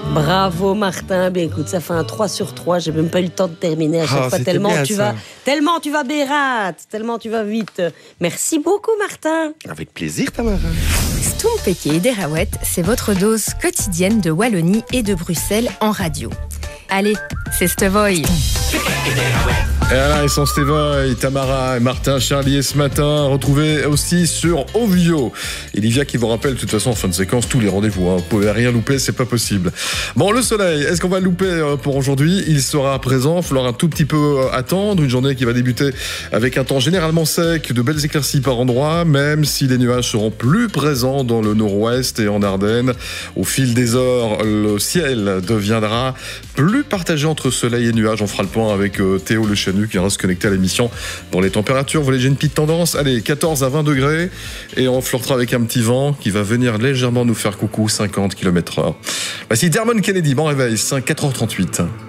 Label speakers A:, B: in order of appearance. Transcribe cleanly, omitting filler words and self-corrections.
A: Bravo Martin, ben écoute, ça fait un 3 sur 3, j'ai même pas eu le temps de terminer à chaque fois, tellement tu vas Bérat, tellement tu vas vite. Merci beaucoup Martin.
B: Avec plaisir Tamara.
C: Stompeke et Derawet, c'est votre dose quotidienne de Wallonie et de Bruxelles en radio. Allez, c'est Stevoy.
D: Et là, ils sont Stevoy, Tamara et Martin, Charlie et ce matin, retrouvés aussi sur Ovio. Et Livia qui vous rappelle, de toute façon, en fin de séquence, tous les rendez-vous. Vous pouvez rien louper, c'est pas possible. Bon, le soleil, est-ce qu'on va le louper pour aujourd'hui? Il sera présent, il faudra un tout petit peu attendre. Une journée qui va débuter avec un temps généralement sec, de belles éclaircies par endroits, même si les nuages seront plus présents dans le nord-ouest et en Ardennes. Au fil des heures, le ciel deviendra plus partagé entre soleil et nuages. On fera le point avec Théo Le Chanu qui va se connecter à l'émission. Pour les températures, vous voulez, j'ai une petite tendance. Allez, 14 à 20 degrés. Et on flirtera avec un petit vent qui va venir légèrement nous faire coucou, 50 km/h. Voici Dermot Kennedy, bon réveil, 4h38.